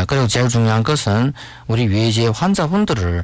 그리고 제일 중요한 것은 우리 외제 환자분들을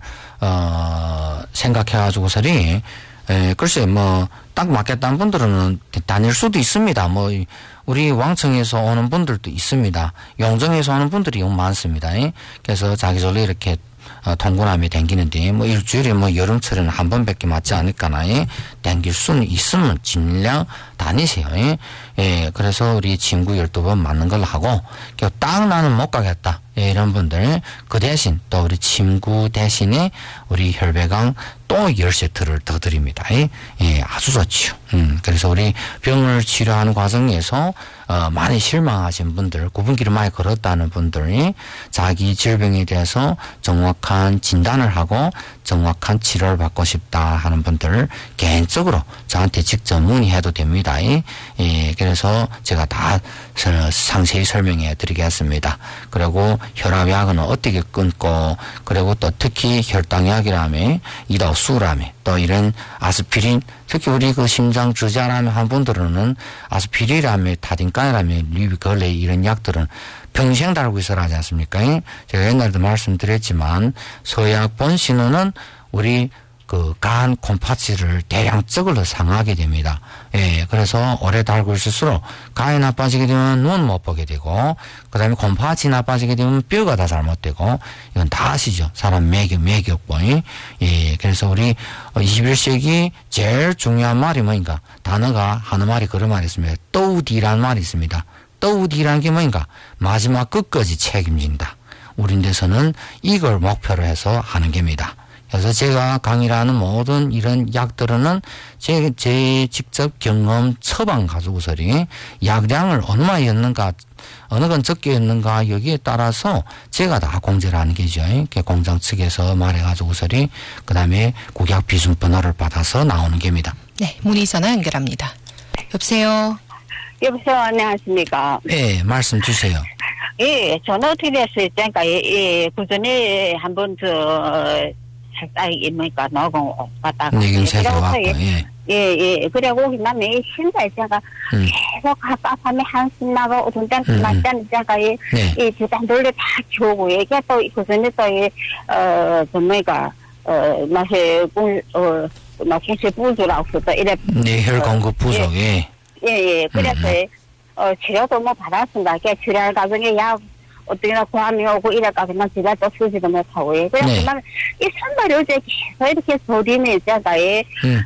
생각해가지고서리 글쎄 뭐 딱 맞겠다는 분들은 다닐 수도 있습니다. 뭐 우리 왕청에서 오는 분들도 있습니다. 용정에서 오는 분들이 많습니다. 그래서 자기절로 이렇게 통구남이 댕기는데 뭐 일주일에 뭐 여름철에는 한 번밖에 맞지 않을까나 댕길 수는 있으면尽量다니세요. 예, 그래서 우리 친구 12번 맞는 걸로 하고 딱 나는 못 가겠다. 예, 이런 분들 그 대신 또 우리 친구 대신에 우리 혈배강 또 10세트를 더 드립니다. 예, 아주 좋죠. 그래서 우리 병을 치료하는 과정에서 많이 실망하신 분들, 구분기를 많이 걸었다는 분들이 자기 질병에 대해서 정확한 진단을 하고 정확한 치료를 받고 싶다 하는 분들 개인적으로 저한테 직접 문의해도 됩니다. 예, 그래서 제가 다 상세히 설명해 드리겠습니다. 그리고 혈압약은 어떻게 끊고, 그리고 또 특히 혈당약이라며 이다수라며 또 이런 아스피린, 특히 우리 그 심장 저자라며 한 분들은 아스피린이라며 타딘까이라며 리비걸레 이런 약들은 평생 달고 있어라 하지 않습니까? 제가 옛날에도 말씀드렸지만 서약 본신호는 우리 그 간 콩팥질을 대량적으로 상하게 됩니다. 예, 그래서 오래 달고 있을수록 간이 나빠지게 되면 눈 못 보게 되고, 그 다음에 콩팥이 나빠지게 되면 뼈가 다 잘못되고, 이건 다 아시죠? 사람 매격보이. 예, 그래서 우리 21세기 제일 중요한 말이 뭐인가? 단어가 하는 말이 그런 말이 있습니다. 떠우디라는 말이 있습니다. 떠우디라는 게 뭐인가? 마지막 끝까지 책임진다. 우리 데서는 이걸 목표로 해서 하는 겁니다. 그래서 제가 강의하는 모든 이런 약들은 제 직접 경험 처방 가지고서리 약량을 얼마였는가, 어느 건 적게였는가 여기에 따라서 제가 다 공제를 하는 게죠. 공장 측에서 말해가지고서리 그 다음에 국약 비준 번호를 받아서 나오는 겁니다. 네, 문의 전화 연결합니다. 여보세요. 여보세요, 안녕하십니까? 네, 말씀 주세요. 예, 전화 어떻게 됐어요? 그러니까 예, 그 전에 한번 살짝 뭐니까 녹음 받다가 내경색이 왔고, 예. 예. 그래고 그다음에 신자 있잖아. 계속 하면 한숨 나고 어떤 때는 맞잖아. 있잖아. 이 주단들을 다 키우고 이게 또 그 전에 또 뭐니까 맛에 막 공세 부조라고 했다. 이래. 네, 혈공급 부족. 예. 예. 그래서 치료도 뭐 받았습니다. 그 치료 과정에 약 어떻게나 고함이 오고 이래가 그냥 지가 또 쓰지도 못하고 그래서 그만 이 선발이 어제 계속 이렇게 소리는 있잖아요.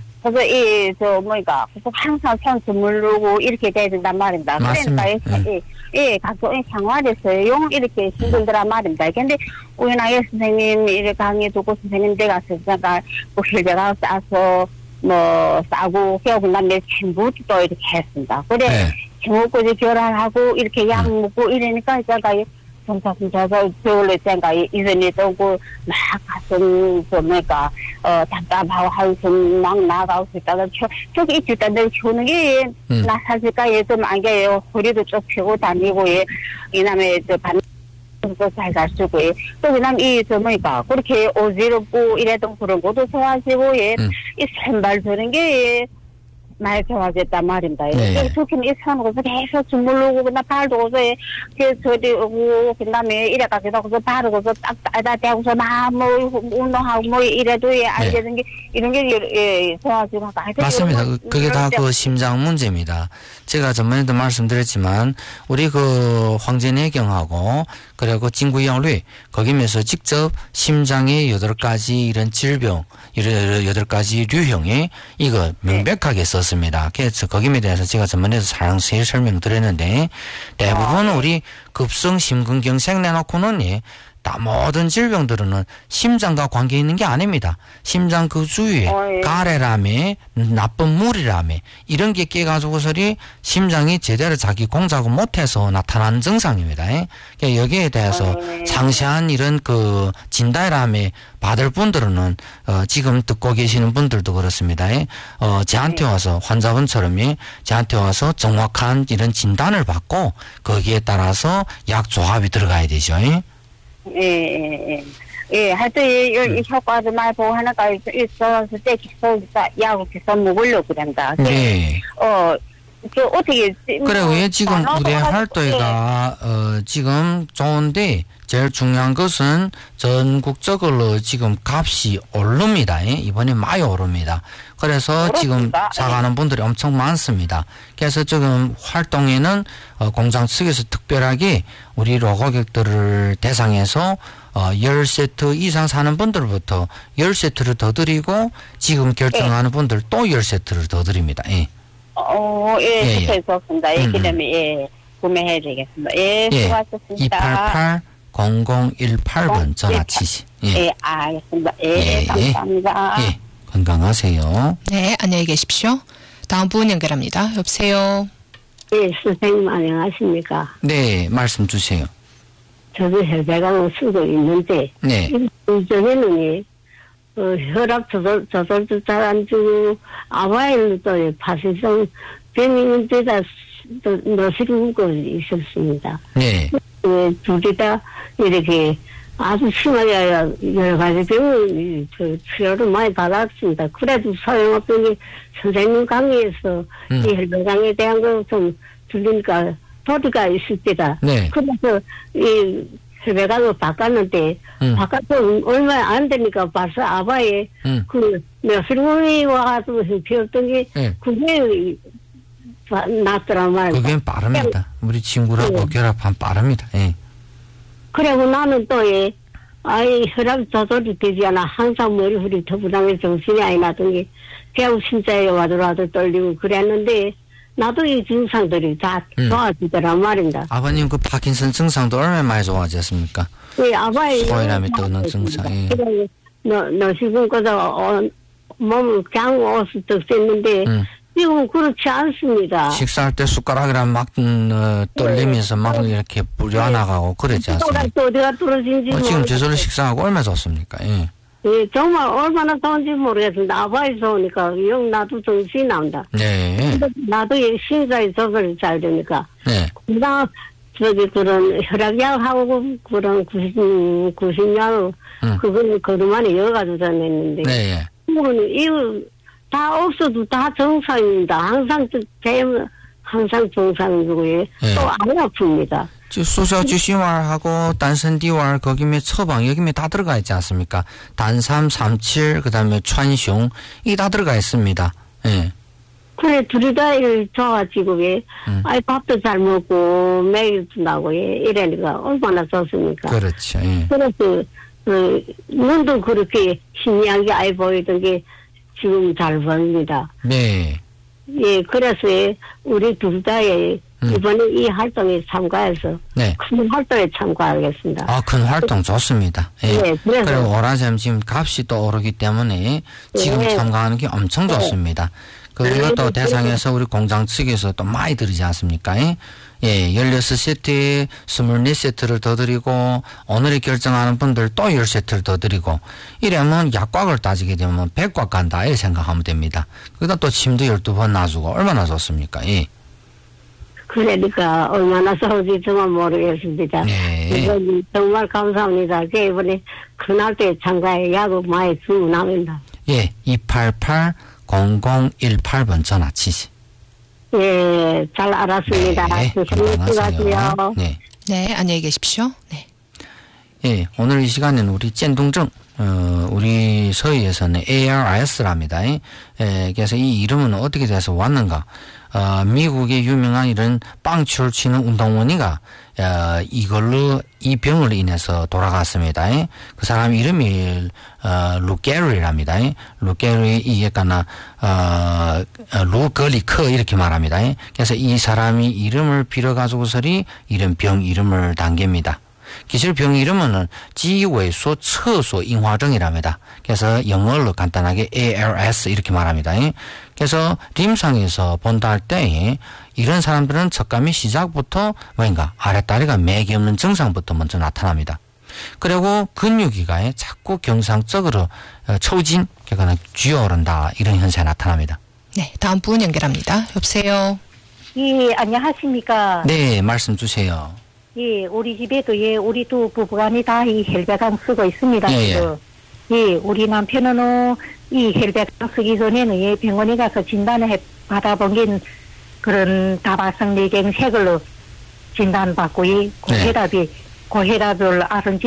그래서 뭐니까 계속 항상 손 주물르고 이렇게 돼야 된단 말입니다. 맞습니다. 그러니까 각종 생활에서 용 이렇게 힘들더란 말입니다. 근데 우연하게 선생님 이렇게 강의 두고 선생님 댁 가서 제가 뭐 혈배가 싸서 뭐 싸고 그러고 그다음에 전부 또 이렇게 했습니다. 그래 먹고 이제 결혼하고 이렇게 약 먹고 이러니까 제가 점차 겨울에 제가 이전에 또고 막 가슴 뭐니까 답답하고 한숨 막 나가고 있다가 저기 이주단들 키우는 게 나 사실까 좀 안개요. 허리도 쭉 펴고 다니고 이남에 반 잘 가시고 또 그다음 뭐니까 그렇게 어지럽고 이랬던 그런 것도 좋아지고 이 산발 드는 게 많이 좋아졌단 말입니다. 특히 이 산으로서 계속 주물르고 그다음 발도 오서 저리 오고 그다음에 이래가지고 그래서 바르고서 딱다 대고서 막 뭐 운동하고 뭐 이래도 안 되는 게 이런 게 좋아지고 맞습니다. 그게 다 그 심장 문제입니다. 제가 전번에도 말씀드렸지만 우리 그 황제내경하고 그리고 진구영류 거기면서 직접 심장의 8가지 이런 질병 8가지 류형이 이거 명백하게 썼습니다. 그래서 거기에 대해서 제가 전번에도 상세히 설명드렸는데 대부분 우리 급성 심근경색 내놓고는 다 모든 질병들은 심장과 관계 있는 게 아닙니다. 심장 그 주위에 가래라며 나쁜 물이라며 이런 게 깨가지고서리 심장이 제대로 자기 공작을 못해서 나타나는 증상입니다. 여기에 대해서 상세한 이런 그 진단이라며 받을 분들은 지금 듣고 계시는 분들도 그렇습니다. 저한테 와서 환자분처럼 저한테 와서 정확한 이런 진단을 받고 거기에 따라서 약 조합이 들어가야 되죠. 하여튼 이 효과도 많이 보고 하니까 있어서 때 계속 약을 계속 먹으려고 그런다. 저 어떻게 그래 왜 지금 우리 활동가 지금 좋은데 제일 중요한 것은 전국적으로 지금 값이 오릅니다. 이번에 많이 오릅니다. 그래서 지금 사가는 분들이 엄청 많습니다. 그래서 지금 활동에는 공장 측에서 특별하게 우리 로고객들을 대상해서 10세트 이상 사는 분들부터 10세트를 더 드리고 지금 결정하는 분들 또 10세트를 더 드립니다. 예. 예, 좋습니다. 예, 그다음에 예, 구매해 드리겠습니다. 예, 수고하셨습니다. 288-0018번 전화 치시. 예, 알겠습니다. 예, 감사합니다. 예, 건강하세요. 네, 안녕히 계십시오. 다음 분 연결합니다. 여보세요. 예, 선생님 안녕하십니까? 네, 말씀 주세요. 저도 혈배강을 쓰고 있는데, 네. 이전에는 혈압 저절도 잘 안 주고, 아바이는 또 파실성 병이 데다 넣으시고 있었습니다. 네. 둘이 다 이렇게 아주 심하게 여러 가지 병을 치료를 많이 받았습니다. 그래도 소용없던 게 선생님 강의에서 이 혈배강에 대한 거 좀 들으니까 도리가 있을 때다. 네. 그래서 이 혈배강을 바꿨는데 바꿔서 얼마 안 되니까 벌써 아바에 내가 슬픔이 와가지고 배웠던 게 그게 낫더란 말이야. 그게 빠릅니다. 우리 친구라고 결합하면 빠릅니다. 예. 그리고 나는 또 혈압 조절이 되지 않아. 항상 머리후리 터부당해 정신이 아니 나던 게 배우 진짜에 와도 떨리고 그랬는데 나도 이 증상들이 다 좋아지더란 말입니다. 아버님 그 파킨슨 증상도 얼마나 많이 좋아졌습니까? 예, 아바의 소이람이 떠는 증상. 예. 너 지금 거다 몸을 그냥 옷을 떴었는데 지금 그렇지 않습니다. 식사할 때 숟가락이랑 막 떨리면서 막 이렇게 불려나가고 그러지 않습니까? 또 어디가 떨어진지 지금 저절로 식사하고 얼마나 좋습니까? 예. 예, 정말 얼마나 좋은지 모르겠습니다. 아바이 좋으니까 영 나도 정신이 난다. 네. 나도 신사에 조절이 잘 되니까. 네. 나 그런 혈압약하고 그런 구신약 그거는 그동안에 여러 가지 다녔는데. 네. 그거는 이거 다 없어도 다 정상입니다. 항상 정상이고요. 또 안 아픕니다. 수소지시왈하고 단선디왈 거기에 처방 여기에 다 들어가 있지 않습니까? 단삼, 삼칠 그다음에川芎 이 다 들어가 있습니다. 예. 그래 둘이 다 좋아지고 아이 밥도 잘 먹고 매일도 나고 이러니까 얼마나 좋습니까? 그렇죠. 예. 그래서 눈도 그렇게 신기하게 아이 보이던 게 지금 잘 보입니다. 네. 예, 그래서 우리 둘 다 이번에 이 활동에 참가해서 큰 활동에 참가하겠습니다. 큰 활동 좋습니다. 예. 네, 그리고 오라셈 지금 값이 또 오르기 때문에 지금 참가하는 게 엄청 좋습니다. 그리고 또 대상에서 우리 공장 측에서 또 많이 드리지 않습니까? 예, 16세트에 24세트를 더 드리고 오늘이 결정하는 분들 또 10세트를 더 드리고 이러면 약곽을 따지게 되면 100곽 간다 이렇게 생각하면 됩니다. 그러다 또 침도 12번 놔주고 얼마나 좋습니까? 예. 그러니까 얼마나 좋은지 정말 모르겠습니다. 네. 정말 감사합니다. 이번에 그날 때 참가해 야구 많이 주고 나옵니다. 예, 288-0018번 전화 치시. 예, 잘 알았습니다. 네, 건강하세요. 네. 네, 안녕히 계십시오. 네. 예, 오늘 이 시간에는 우리 젠동증, 우리 서희에서는 ARS랍니다. 그래서 이 이름은 어떻게 돼서 왔는가? 미국의 유명한 이런 빵추를 치는 운동원이가, 이걸로, 이 병으로 인해서 돌아갔습니다. 그 사람 이름이, 루게리랍니다. 루게리, 이게 까나, 루거리크, 이렇게 말합니다. 그래서 이 사람이 이름을 빌어가지고서리 이런 병 이름을 당깁니다. 기실 병 이름은 지외소 처소 인화증이랍니다. 그래서 영어로 간단하게 ALS 이렇게 말합니다. 그래서 림상에서 본다 할 때 이런 사람들은 척감이 시작부터 뭔가 아랫다리가 맥이 없는 증상부터 먼저 나타납니다. 그리고 근육이가 자꾸 경상적으로抽筋, 그러니까 쥐어오른다 이런 현상이 나타납니다. 네, 다음 분 연결합니다. 여보세요. 예, 안녕하십니까? 네, 말씀 주세요. 예, 우리 집에도 우리 두 부부간이 다 이 혈배강 쓰고 있습니다. 예. 예, 우리 남편은 이 혈배강 쓰기 전에는 병원에 가서 진단을 받아본 게 그런 다발성 뇌경색으로 진단받고 이 네. 고혈압을 아성지